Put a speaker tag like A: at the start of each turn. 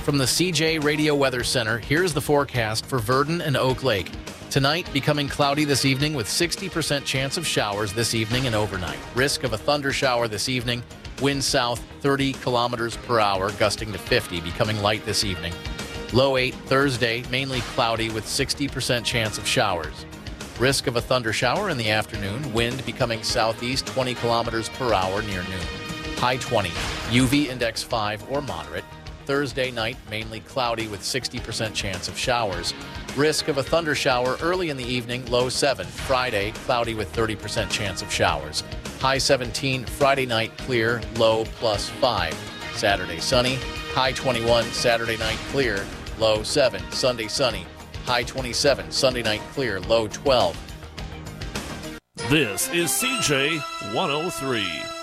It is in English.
A: From the CJ Radio Weather Center, here's the forecast for Verdon and Oak Lake. Tonight, becoming cloudy this evening with 60% chance of showers this evening and overnight. Risk of a thunder shower this evening. Wind south 30 kilometers per hour, gusting to 50, becoming light this evening. Low 8 Thursday, mainly cloudy with 60% chance of showers. Risk of a thunder shower in the afternoon. Wind becoming southeast 20 kilometers per hour near noon. High 20. UV index 5 or moderate. Thursday night, mainly cloudy with 60% chance of showers. Risk of a thunder shower early in the evening, low 7. Friday, cloudy with 30% chance of showers. High 17. Friday night, clear, low +5. Saturday, sunny. High 21. Saturday night, clear, low 7. Sunday, sunny. High 27. Sunday night, clear, low 12.
B: This is CJ 103.